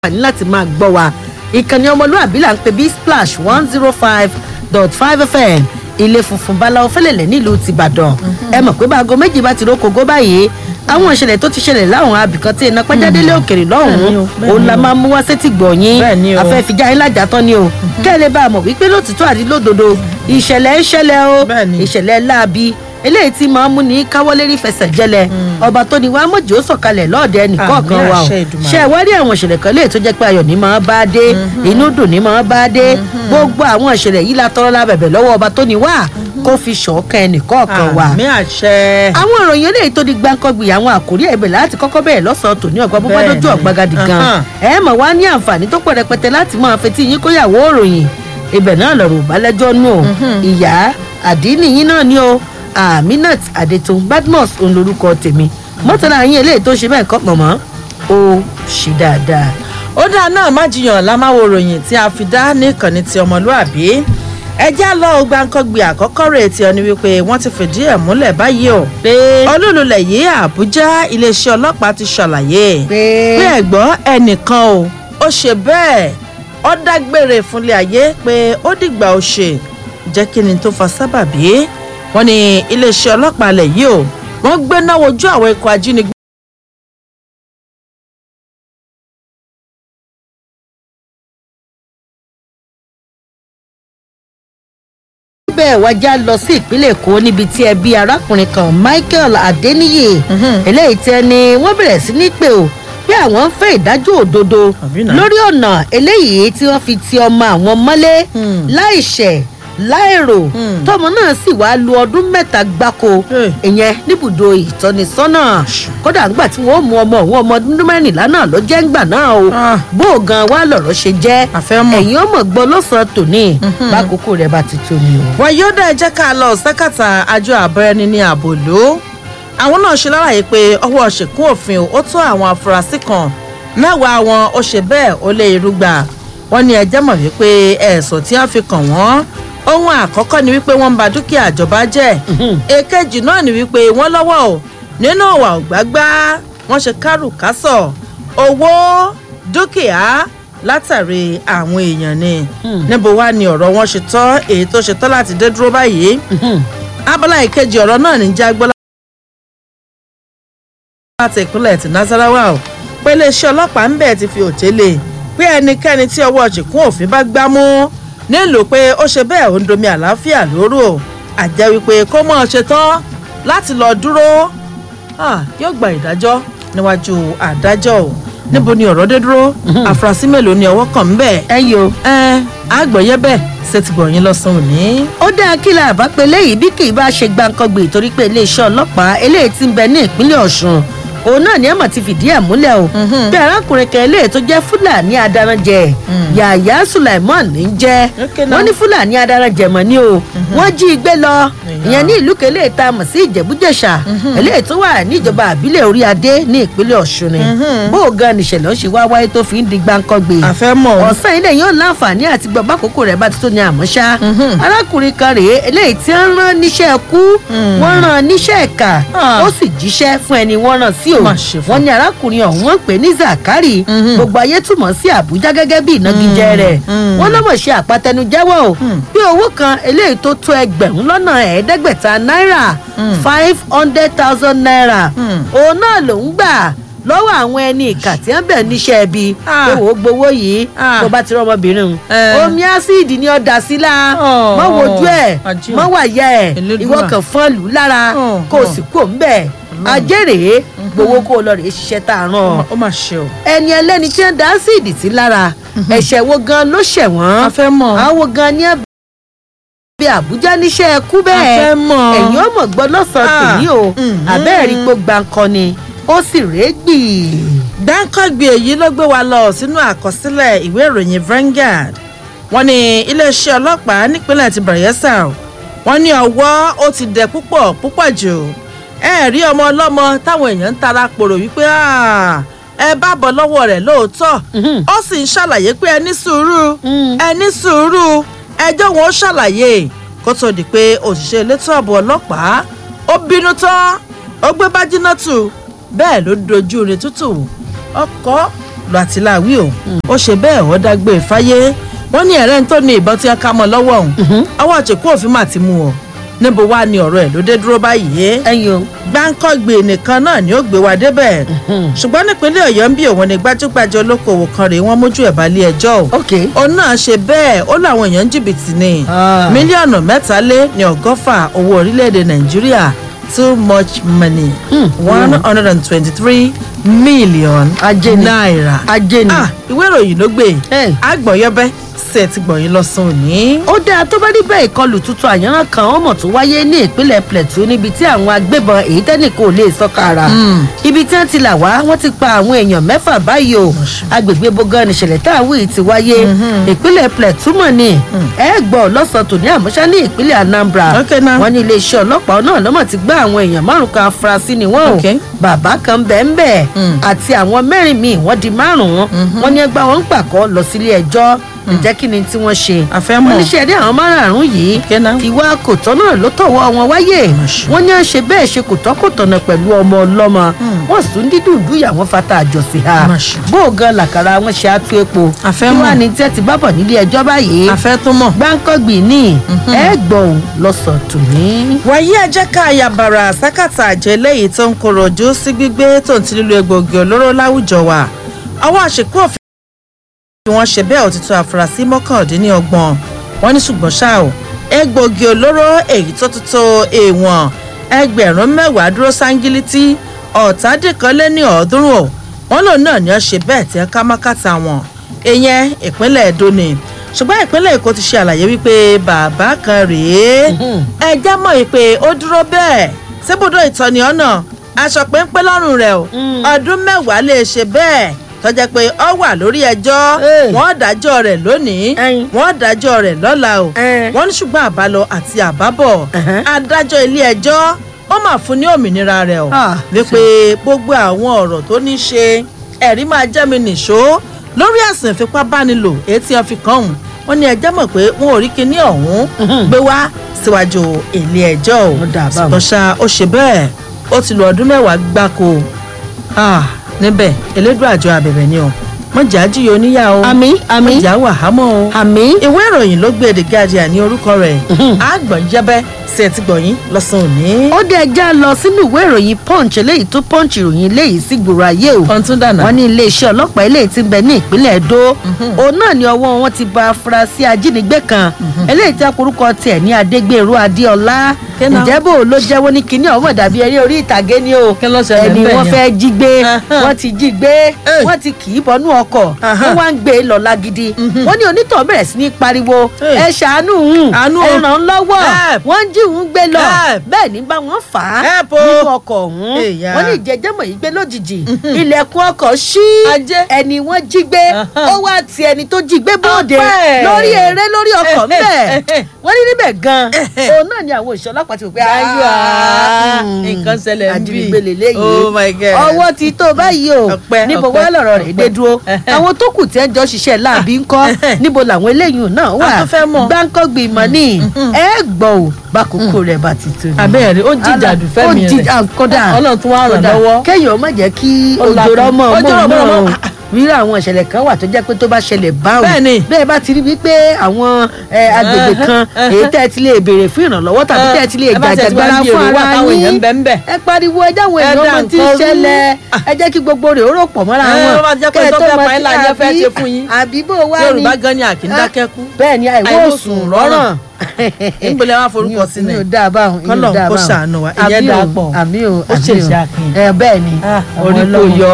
ní láti máa gbọ́ wa ìkànnì ọmọlúwàbí là ń pè bí splash 105.5 FM ilé funfun báláwo fẹ́lẹ̀lẹ̀ nílùú tìbàdàn ẹ mọ̀ pé báago méjì bá ti rókògó báyìí àwọn ìṣẹ̀lẹ̀ tó ti ṣẹlẹ̀ láwọn abìkan tí iná pẹ́jádélé òkèrè lọ́hùn-ún òun la máa mú wá sétí gbọ̀nyìn afẹ́fíjà yín lájà tán ni o kẹ́lẹ́ bá a mọ̀ wípé lótìtọ́ àti lódodo ìṣẹ̀lẹ̀ ń ṣẹlẹ̀ o ìṣẹ̀lẹ̀ láabi eléyìí tí máa ń mú ní káwọ́lérí fẹsẹ̀ jẹlẹ̀ ọba tó ní wàá mọ̀jì ó sọ̀kalẹ̀ lọ́ọ̀dẹ nìkọ̀ọ̀kan wa o ṣe ẹ wá rí àwọn ìṣẹ̀lẹ̀ kan léè tó jẹ́ pé ayọ̀ ní máa bá dé inú dùn ní máa bá dé gbogbo àwọn ìṣẹ̀lẹ̀ yìí la tọrọ lábẹ̀bẹ̀ lọ́wọ́ ọba tó ní wá kó fi ṣọ̀ọ́kan ẹnìkọ̀ọ̀kan wa. àwọn ìròyìn eléyìí tó di gbáǹkọ́gbì àwọn àkórí ẹ̀bẹ̀ láti kọ́kọ́ bẹ̀rẹ̀ lọ́sàn-án tòní ọ̀gbọ́n bó bá dójú ọ̀gbagadì gan ẹ mọ̀ wá ní àǹfààní tó pọ̀ rẹpẹtẹ láti máa fetí yín kóyàwó òròyìn ibẹ̀ náà lọ̀rọ̀ ìbálẹ́jọ́ nù o ìyá àdínì yín náà ni o Aminat Adetun Badmus òun lorúkọ tèmi mọ́tàlá yín eléyìí tó ṣe bẹ́ẹ̀ kọ́ pọ̀mọ́ ó ṣe dáadáa. ó dáa náà má jiyàn lámáwo ròyìn tí a fi dá níkànnì ti ọmọlúàbí ẹjẹ́ lọ gbàǹkangbì àkọ́kọ́ rẹ̀ tí ọ ní wípé wọ́n ti fìdí ẹ̀ múlẹ̀ báyìí o pé olúlulẹ̀ yìí Àbújá iléeṣẹ́ ọlọ́pàá ti ṣàlàyé pé ẹ̀gbọ́n ẹnìkan o ó ṣe bẹ́ẹ̀ ó dágbére fúnlé ayé pé ó dìgbà ó ṣe jẹ́ kí ni tó fa sábàbí wọ́n ní iléeṣẹ́ ọlọ́pàá alẹ̀ yìí o wọ́n gbéná wojú àwọn ikọ̀ ajínigbé. bẹ́ẹ̀ wájà lọ sí ìpínlẹ̀ Èkó níbi tí ẹbí arákùnrin kan Michael Adeniyi eléyìí tẹ́ ni wọ́n bẹ̀rẹ̀ sí ní pé o bí àwọn ń fẹ́ ìdájọ́ òdodo lórí ọ̀nà eléyìí tí wọ́n fi ti ọmọ àwọn mọ́lé láìṣẹ̀ láìrò tọmọ náà sì wá lu ọdún mẹ́ta gbáko ìyẹn níbùdó ìtọ́nisọ́nà kódà ńgbà tí wọ́n mú ọmọ òun ọmọ ọdún mẹ́rìnlá náà ló jẹ́ ńgbà náà o bó o gan wá lọ̀rọ̀ ṣe jẹ́ ẹ̀yin ọmọ gbọ́ lọ́sàn-án tòní bákòókò rẹ̀ bá ti tó ni o. wọ́n yóò dá ẹjẹ́ ká lọ sẹ́kàtà àjọ àbẹ̀rẹ̀ni ní àbòló àwọn náà ṣe lálàyé pé ọwọ́ ṣìkún òfin ó tó àwọn afurasí kan mẹ́wàá wọn ó ṣe bẹ́ẹ̀ ó lé irúgbà wọ́n ní ẹjẹ́ mọ̀ wípé ẹ̀sùn tí wọ́n fi kàn wọ́n ohun àkọ́kọ́ ni wípé wọ́n ń ba dúkìá ìjọba jẹ́ èkejì náà ni wípé wọ́n lọ́wọ́ ò nínú ìwà ògbágbá wọ́n ṣe kárùkásọ̀ owó dúkìá látàrí àwọn èèyàn ni níbo wá ni ọ̀rọ̀ wọn ṣe tọ́ èyí tó ṣe tọ́ láti dé dúró báyìí abala ìkejì ọ̀rọ̀ náà ní jágbọ́ láti ìpínlẹ̀ ti Nasarawa ò pé iléeṣẹ́ ọlọ́pàá ń bẹ̀ ti fi òtélé pé ẹnikẹ́ni tí ọwọ́ ṣìkún òfin bá gbámú nílò pé ó ṣe bẹ́ẹ̀ ó ń domi àlàáfíà lóró àjẹ́ wípé kó mọ̀ ọ́ ṣe tán láti lọ dúró yóò gba ìdájọ́ níwájú adájọ́ o níbo ni ọ̀rọ̀ dé dúró àfúrásì mélòó ni ọwọ́ kàn ń bẹ̀. ẹyọ àgbọ̀yẹ́ bẹ́ẹ̀ ṣe ti gbọ̀yìn lọ́sàn-án òní. ó dáa kí la bá pe léyìí bí kì í bá ṣe gbàǹkangbè torí pé iléeṣẹ́ ọlọ́pàá eléyìí ti ń bẹ ní ìpínlẹ̀ Ọ̀ṣun òun náà ni ẹ̀mọ̀ ti fìdí ẹ̀ múlẹ̀ o bí arákùnrin kan eléyìí tó jẹ́ Fúlàní adaranjẹ Yàyà Sulaiman ní jẹ́ wọ́n ní Fúlàní adaranjẹ mọ̀ ni o wọ́n jí i gbé lọ ìyẹn ní ìlú kẹlẹ́ tá a mọ̀ sí Ìjẹ̀bú-Jẹ̀ṣà eléyìí tó wà níjọba àbílẹ̀ Orí Adé ní ìpínlẹ̀ Ọ̀ṣun ni bó o gan nìṣẹ̀lẹ̀ ó ṣe wá wáyé tó fi ń di gbáǹkọ́gbé ọ̀sán ilé yóò láǹfààní àti gbọ́ bákòókò rẹ̀ bá ti tó ní àmọ́ṣá arákùnrin kan rèé eléyìí tí wọ́n rán níṣẹ́ kú wọ́n rán níṣẹ́ ìkà ó sì jíṣẹ́ fún ẹni wọ́n rán sí o wọ́n ní arákùnrin ọ̀hún wọ́n pè ní Zakari gbogbo ayé túmọ̀ sí Àbújá gẹ́gẹ́ bí ìnagijẹ rẹ̀ wọ́n lọ́mọ̀ ṣe àpatẹnujẹ́wọ́ o bí owó kan eléyìí tó tó ẹgbẹ̀rún lọ́nà ẹ̀ẹ́dẹ́gbẹ̀ta náírà 500,000 naira òun náà ló ń gbà lọ́wọ́ àwọn ẹni ìkà tí wọ́n bẹ̀ níṣẹ́ ẹbí owó gbowó yìí tó bá ti rọmọbìnrin omi ásíìdì ni ó dà sí la mọ́ wojú ẹ̀ mọ́ wàyà ẹ̀ ìwọ kan fọ́n lù lára kó o sì kó ń bẹ̀ ajẹ́rèé gbowó kó o lọ rèé ṣiṣẹ́ tá a rán ó mà ṣe o. ẹni ẹlẹ́ni tí wọ́n dá ásíìdì sí lára ẹ̀ṣẹ̀ wo gan ló ṣẹ̀ wọ́n àwọn gan ní bí Àbújá níṣẹ́ ẹkú bẹ́ẹ̀ ẹ̀yin ọmọ gbọ́ lọ́sàn-án tòní o àbẹ́ẹ̀rí pé gbàǹkan ni ó sì rẹ́gbì. dáńkọ́gbì èyí ló gbé wa lọ sínú àkọsílẹ̀ ìwé ìròyìn Vanguard wọ́n ní iléeṣẹ́ ọlọ́pàá nípínlẹ̀ ti Bayelsa wọ́n ní ọwọ́ ó ti dẹ púpọ̀ jù rí ọmọ ọlọ́mọ táwọn èèyàn ń tara pòrò wípé ẹ bá bọ́ lọ́wọ́ rẹ̀ lóòótọ́ ó sì ń ṣàlàyé pé ẹ ní sùúrù ẹjọ́ wọn ó ṣàlàyé kó tó di pé òṣìṣẹ́ elétò ààbò ọlọ́pàá ó bínú tán ó gbé Bájínátù bẹ́ẹ̀ ló dojú irin tútù ọkọ̀ lọ àti láwí o ó ṣe bẹ́ẹ̀ ó dágbé fáyé wọ́n ní ẹ̀rẹ́ tó ní ìbọn tí wọ́n ká mọ́ lọ́wọ́ ọ̀hún ọwọ́ àṣekú òfin mà ti mú ọ níbo wá ní ọ̀rọ̀ ẹ̀ ló dé dúró báyìí gbáǹkọ́gbè nìkan náà ni ó gbé wa débẹ̀ ṣùgbọ́n nípínlẹ̀ ọ̀yọ́ ń bí òun ní gbajúgbajà olókoòwò kan rèé wọ́n mójú ẹ̀ balẹ̀ ẹjọ́ òun náà ṣe bẹ́ẹ̀ ó láwọn èèyàn jìbìtì ní mílíọ̀nù 3.1 owó orílẹ̀-èdè nàìjíríà too much money 123 million naira ìwé ìròyìn ló gbé àgbọ̀yọ́bẹ́ ṣe ti gbọ̀yìn lọ́sàn òní. ó dáa tó bá rí bẹ́ẹ̀ ìkọlù tuntun àyànràn kan ọmọ tó wáyé ní ìpínlẹ̀ Plateau níbi tí àwọn agbébọn èyí tẹ́nìkan ò lè sọ́ka ara ibi tí wọ́n ti là wá wọ́n ti pa àwọn èèyàn 6 báyìí o agbègbè bogan nìṣẹ̀lẹ̀ táwọn yìí ti wáyé ìpínlẹ̀ Plateau mọ̀ ni ẹ gbọ́ lọ́sàn tòní àmọ́ṣá ní ìpínlẹ̀ Anambra wọ́n ní iléeṣẹ́ ọlọ́pàá náà lọ́mọ̀ ti gbá àwọn èèyàn 5 kan afurasí ni wọ́n o bàbá kan bẹ́ẹ̀ àti àwọn 4 míì wọ́n di 5 wọ́n ní ẹgbàá wọn ń pàkọ́ lọ sílé ẹjọ́ ǹjẹ́ kí ni tí wọ́n ṣe wọ́n ní ṣẹ́ẹ́dẹ́ àwọn márààrún yìí ìwà kòtọ́ náà ló tọ̀wọ́ wọn wáyé wọ́n ní à ń ṣe bẹ́ẹ̀ ṣe kòtọ́kòtọ̀nà pẹ̀lú ọmọ ọlọ́mọ wọ́n sùn dídùn dúyà wọn fata àjọsìn ha bóògan làkàrà wọn ṣe àtú epo kí wàá ní tí ẹ ti bábọ̀ nílé ẹjọ́ báyìí gbáǹkọ́gbì ní ẹ̀gbọ́n lọ́sọ̀ tòní. wàyí ẹ jẹ́ ká yabara sákàtà àjẹ́ lẹ́yìn tó ń korojú sí gbígbé tó ń ti lílo egbòogi olóró láwùjọ wa ọwọ́ àṣekú òfin bí wọ́n ṣe bẹ́ẹ̀ òtítọ́ àfúrásì 29 wọ́n ní ṣùgbọ́n ṣá o egbòogi olóró èyí tó tó èèwọ̀n 10,000 dúró sángílítì ọ̀tàdínkanléní-ọ̀ọ́dúnrún wọ́n lòun náà ni wọ́n ṣe bẹ́ẹ̀ tí wọ́n ká mákàtà wọn ìyẹn ìpínlẹ̀ Èdó ni ṣùgbọ́n ìpínlẹ̀ Èkó ti ṣe àlàyé wípé bàbá kan rèé ẹjẹ́ mọ̀ wípé ó dúró bẹ́ẹ̀ síbùdó ìtọ́ni ọ̀nà aṣọ péńpé lọ́rùn rẹ̀ o ọdún 10 lè ṣe bẹ́ẹ̀ tọ́jà pé ọ wà lórí ẹjọ́ wọ́n dájọ́ rẹ̀ lónìí wọ́n dájọ́ rẹ̀ lọ́la o wọ́n ní ṣùgbọ́n àbálọ àti àbábọ̀ adájọ́ ilé ẹjọ́ ó mà fún ní òmìnira rẹ̀ o wípé gbogbo àwọn ọ̀rọ̀ tó ní ṣe ẹ̀rí máa jẹ́ mi nìṣó lórí ẹ̀sìn ìfipábánilò èyí tí wọ́n fi kàn òun wọ́n ní ẹjọ́ mọ̀ pé wọn ò rí kinní ọ̀hún gbé wá síwájú ilé ẹjọ́ o ṣùgbọ́n ó ṣe bẹ́ẹ̀ ó ti lo ọdún 10 gbáko níbẹ̀ elédùn àjọ abẹ̀bẹ̀ ni o mọ̀jà jíyo níyà o mọ̀jà wàhámọ́ o ìwé ìròyìn ló gbé The Guardian ní orúkọ rẹ̀ àgbọ̀n jẹ́bẹ́ sí ẹtí gbọ̀yìn lọ́sàn-án òní. ó dé ẹja lọ sínú ìwé ìròyìn Punch eléyìí tó Punch ìròyìn eléyìí sí gbòòrò ayé o wọ́n ní iléeṣẹ́ ọlọ́pàá eléyìí tí ń bẹ ní ìpínlẹ̀ Èdó òun náà ni ọwọ́ wọn ti bá afurasí ajínigbé kan eléyìí tí akorúkọ tiẹ̀ ní Adégbèrú Adéọlá ǹjẹ́ bò ló jẹ́wọ́ ní kinní ọmọ dàbí eré orí ìtàgé ni o ẹni wọ́n fẹ́ jí gbé wọ́n ti jí gbé wọ́n ti kì í bọ́nú ọkọ̀ wọ́n wá ń gbé lọ lágídí wọ́n ní onítọ̀ bẹ̀rẹ̀ sí ní pariwo ẹ ṣàánú ẹ ràn án lọ́wọ́ wọ́n jí òun gbé lọ bẹ́ẹ̀ ní bá wọn fà á nínú ọkọ̀ ọ̀hún wọ́n ní ìjẹ́jẹ́mọ̀ yìí gbé lójijì ilẹ̀kùn ọkọ̀ ṣí ẹni wọ́n jí gbé ó wá ti ẹni tó jí gbé bóde lórí eré lórí ọkọ̀ ńbẹ̀ wọ́n ní níbẹ̀ gan òun náà ni àwọn òṣìṣẹ́ ọlọ́pàá ti wò pé nǹkan ṣẹlẹ̀ ń bí ajínigbé lélẹ́yìí ọwọ́ ti tó báyìí o níbo wọ́n lọ̀rọ̀ rẹ̀ dé dúró àwọn tó kù tí ẹ jọ ṣiṣẹ́ láàbí ńkọ́ níbo làwọn eléyìí náà wà gbáǹkọ́gbì mọ́ ní ẹ gbọ́ ò bákòókò rẹ̀ bá ti tó ní. abẹ́rẹ́ ó jìjà dùfẹ́ mi rẹ̀ kódà Ọlọ́run tún wá ràn lọ́wọ́ kéèyàn má jẹ́ kí òjòrò ọmọ náà rírà àwọn ìṣẹ̀lẹ̀ kan wà tó jẹ́ pé tó bá ṣẹlẹ̀ báwo bẹ́ẹ̀ bá ti rí wípé àwọn agbègbè kan èyí tẹ́ ẹ ti lè béèrè fún ìrànlọ́wọ́ tàbí tẹ́ ẹ ti lè gbàjàgbára fún ara yín ẹ pariwo ẹ jáwọ́ èèyàn ọmọ tí ń ṣẹlẹ̀ ẹ jẹ́ kí gbogbo rẹ̀ ó rò pọ̀ mọ́ra wọn kẹ́ ẹ tó mọ̀ sí àbí bó wá ní Yorùbá gan ni àkíndákẹ́kù bẹ́ẹ̀ ni àìwọ́ sùn rọ́ràn nígbèlè wa forúkọ sílẹ̀ kọ́lọ̀ kó ṣàánú wa ìyẹn dà pọ̀ àmì ò ó ṣe ìṣàkín bẹ́ẹ̀ ni orí kò yọ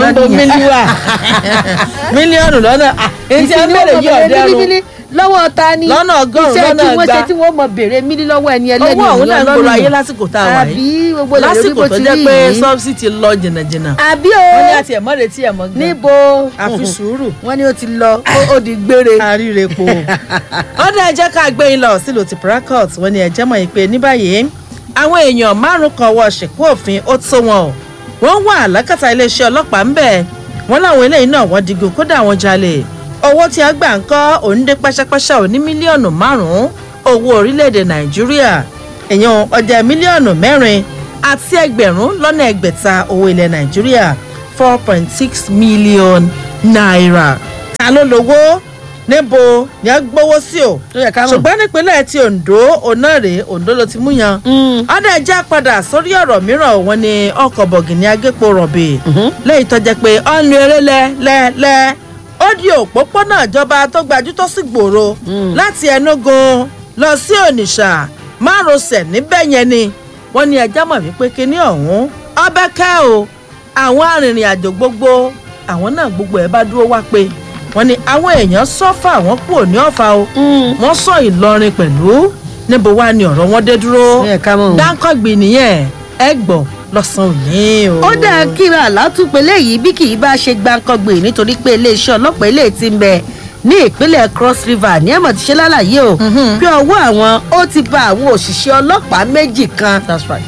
mílíọ̀nù lọ́nà ètí ẹ bẹ̀rẹ̀ yí ọ̀dẹ́rùn lọ́wọ́ ta ni lọ́nà ọgọ́rùn lọ́nà iṣẹ́ tí wọ́n ṣe tí wọ́n mọ̀ béèrè mílí lọ́wọ́ ẹni ẹlẹ́ni owó àwọn náà ń gbòòrò ayé lásìkò tá a wà yìí lásìkò tó jẹ́ pé sọ́ọ̀sì ti lọ jìnnàjìnnà àbí o wọ́n ní àti ẹ̀mọ́ retí ẹ̀mọ́ gan níbo àfi sùúrù wọ́n ní ó ti lọ ó di gbére àríre po ọ̀dà ẹ̀jẹ̀ ká gbé yín lọ sílùú ti Port wọ́n ní ẹ̀jẹ̀ mọ̀ yín pé ní báyìí àwọn èèyàn 5 kan wọ ṣìkú òfin ó tó wọn o wọ́n wà lákàtà iléeṣẹ́ ọlọ́pàá ń bẹ̀ wọ́n láwọn eléyìí náà wọ́n digun kódà wọ́n jalè owó tí a gbà ń kọ́ òǹdé pásápásá ò ní mílíọ̀nù 5 owó orílẹ̀-èdè Nàìjíríà èèyàn ọjà mílíọ̀nù 4 àti ẹgbẹ̀rún lọ́nà ẹgbẹ̀ta owó ilẹ̀ Nàìjíríà 4.6 million náírà ta ló lówó níbo ni a gbowó sí o ṣùgbọ́n nípínlẹ̀ ti Ondo onare Ondo ló ti mú yan ọ̀dà ẹja padà sórí ọ̀rọ̀ mìíràn wọn ni ọkọ̀ bọ̀gìnì agépo rọ̀bì lẹ́yìn tó jẹ́ pé ọ̀nù eré lẹ́lẹ́ ó di òpópónà ìjọba tó gbajú tó sì gbòòrò láti Enugu lọ sí Onitsha márosẹ̀ níbẹ̀ yẹn ni wọ́n ní ẹja mọ̀ wípé kíní ọ̀hún ọbẹ̀ kẹ́ o àwọn arìnrìn àjò gbogbo àwọn náà gbogbo ẹ̀ bá dúró wá pé wọ́n ní àwọn èèyàn sọ́fà wọ́n kúrò ní Ọ̀fà o wọ́n sọ Ìlọrin pẹ̀lú níbo wá ni ọ̀rọ̀ wọn dé dúró dáńkọ́gbì nìyẹn ẹ gbọ́ lọ́sàn-án òní o. ó dáa kíra látúpẹ̀lẹ̀ yìí bí kì í bá ṣe gbàǹkangbè nítorí pé iléeṣẹ́ ọlọ́pàá eléyìí ti ń bẹ ní ìpínlẹ̀ Cross River ní ẹ̀mọ̀ ti ṣe lálàyé o bí ọwọ́ àwọn ó ti bá àwọn òṣìṣẹ́ ọlọ́pàá méjì kan. That's right.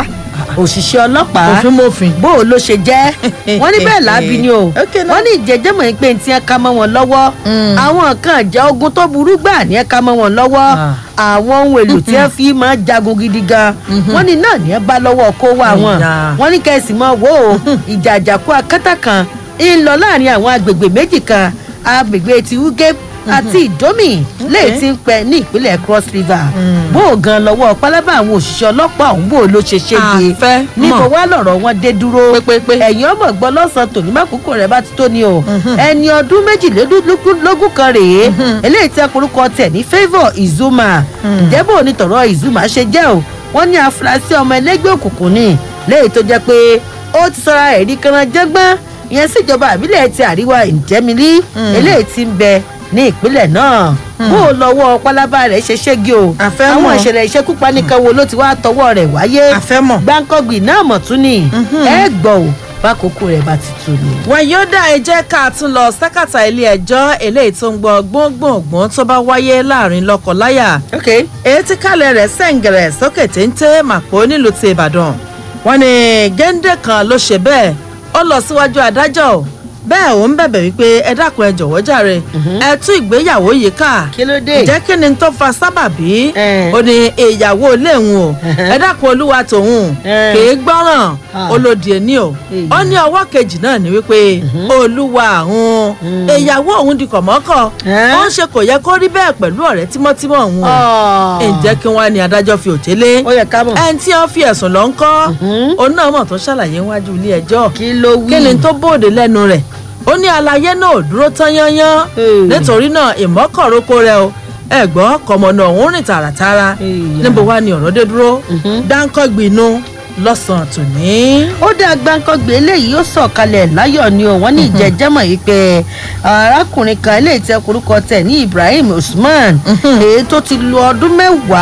òṣìṣẹ́ ọlọ́pàá òfin mòfin bó o ló ṣe jẹ́ wọ́n ní bẹ́ẹ̀ láabi ni o wọ́n ní ìjẹ́jẹ́mọ̀ pé tí ẹ ká mọ́ wọn lọ́wọ́ àwọn kan jẹ́ ogun tó burú gbà ní ẹ ká mọ́ wọn lọ́wọ́ àwọn ohun èlò tí ẹ fi máa jagun gidi gan wọ́n ní náà ní ẹ bá lọ́wọ́ kó wá wọn wọ́n ní kẹ́sì mọ́ wò ó ìjà àjàkú akátá kan ń lọ láàrin àwọn agbègbè méjì kan agbègbè ti Uge àti Ìdómì léyìí tí ń pẹ ní ìpínlẹ̀ Cross River bó o gan lọ́wọ́ pálábá àwọn òṣìṣẹ́ ọlọ́pàá ọ̀hún bó o ló ṣe ṣége níbo wá lọ̀rọ̀ wọn dé dúró ẹ̀yìn ọmọ gbọ́ lọ́sàn-án tòní mákòókò rẹ̀ bá ti tó ni o ẹni ọdún méjìlélógún kan rèé eléyìí tí akorúkọ tẹ̀ ní Favour Izuma ǹjẹ́ bó o ní tọ̀rọ̀ Izuma ṣe jẹ́ o wọ́n ní afurasí ọmọ ẹlẹ́gbẹ́ òkùnkùn ni léyìí tó jẹ́ pé ó ti sọra ẹ̀rí kanran jẹ́gbọ́n ìyẹn síjọba àbílẹ̀ ti àríwá ìjẹ́milí eléyìí ti ń bẹ ní ìpínlẹ̀ náà bó o lọ́wọ́ pálábá rẹ̀ ṣe ṣégi o àwọn ìṣẹ̀lẹ̀ ìṣekúpa nìkan wo ló ti wá tọwọ́ rẹ̀ wáyé gbáǹkọ́gbì náà mọ̀ tún ni ẹ gbọ́ ò bákòókò rẹ̀ bá ti tù ní. wọ́n yóò dá ẹ jẹ́ ká tún lọ sákàtà ilé ẹjọ́ eléyìí tó ń gbọ́ gbóngbòngbòn tó bá wáyé láàrin lọ́kọláya èyí tí kálẹ̀ rẹ̀ sẹ̀ǹgẹ̀rẹ̀ sókè téńté màpó nílùú ti Ìbàdàn wọ́n ní géńdé kan ló ṣe bẹ́ẹ̀ ó lọ síwájú adájọ́ bẹ́ẹ̀ ò ń bẹ̀bẹ̀ wípé ẹ dákun ẹ jọ̀wọ́ jàre ẹ tú ìgbéyàwó yìí ká ǹjẹ́ kí ni tó fa sábàbí ó ní ìyàwó léhùn o ẹ dákun olúwa tòun kìí gbọ́ràn olódì ẹni o ó ní ọwọ́ kejì náà ní wípé olúwa òun ìyàwó òun di kọ̀mọ́kọ̀ ó ń ṣe kò yẹ kó rí bẹ́ẹ̀ pẹ̀lú ọ̀rẹ́ tímọ́tímọ́ òun o ǹjẹ́ kí wọ́n ní adájọ́ fi òtélé ẹni tí wọ́n fi ẹ̀sùn lọ ń kọ́ òun náà mọ̀ tó ṣàlàyé wájú ilé ẹjọ́ kí ni tó bóde lẹ́nu rẹ̀ ó ní àlàyé náà dúró tán yányán nítorí náà ìmọ́kànrókò rẹ o ẹ̀gbọ́n kọ̀mọ̀nà òun rìn tààràtàrà níbo wá ni ọ̀rọ̀ dé dúró dáńkọ́gbìnú lọ́sàn-án tòní. ó dá gbáǹkọ́gbé eléyìí ó sọ̀kalẹ̀ láyọ̀ ni o wọ́n ní ìjẹ́jẹ́mọ̀ yìí pé arákùnrin kan eléyìí tẹ orúkọ tẹ̀ ní Ibrahim Usman èyí tó ti lo ọdún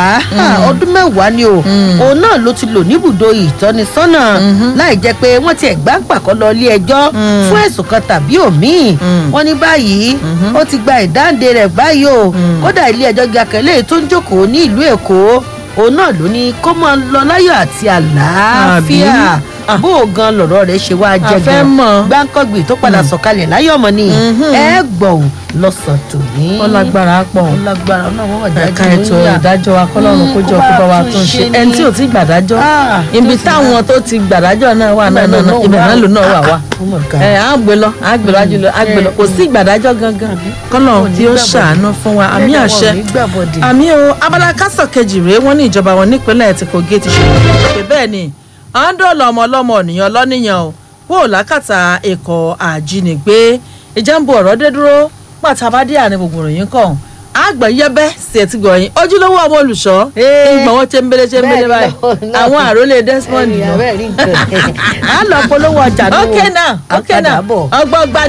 mẹ́wàá ni o òun náà ló ti lò níbùdó ìtọ́nisọ́nà láì jẹ́ pé wọ́n ti ẹ̀gbá pàkọ́ lọ ilé ẹjọ́ fún ẹ̀sùn kan tàbí òmíì wọ́n ní báyìí ó ti gba ìdáǹdè rẹ̀ báyìí o kódà ilé ẹjọ́ gíga kan eléyìí tó ń jókòó ní ìlú Èkó òun náà ló ní kó máa lọ láyọ̀ àti àlàáfíà bó o gan lọ̀rọ̀ rẹ̀ ṣe wá jẹ́ gan gbáǹkọ́gbì tó padà sọ̀kalẹ̀ láyọ̀ mọ́ ni ẹ gbọ́ ò lọ́sàn tòní. ó lágbára pọ̀ náà wọ́n wà jáde ẹ̀ka ètò ìdájọ́ wa kọ́lọ́run kó jọ kó bá wa tún ṣe ẹni tí ò ti gbàdájọ́ ibi táwọn tó ti gbàdájọ́ náà wà náà ibẹ̀ náà ló náà wà wá à ń gbé lọ kò sí ìgbàdájọ́ gangan kọ́lọ́run tí ó ṣàánú fún wa àmì àṣẹ àmì o abala kásọ̀ kejì rèé wọ́n ní ìjọba wọn nípínlẹ̀ ti Kogi ti ṣe pé bẹ́ẹ̀ ni à ń dọ̀lọ̀ ọmọlọ́mọ ènìyàn lọ́nìyàn o wò lákàtà ikọ̀ àjínigbé ìjàmbù ọ̀rọ̀ dé dúró pàtàkì àní gbogbo ìròyìn kan àgbà yẹbẹ sí ẹtí gbọ̀yìn ojúlówó ọmọ olùṣọ́ ìgbọ̀n wọn ṣẹ́ńbélé báyìí àwọn àrólé Desmond á lọ polówó ọjà náà ókè náà ọgbọ́gba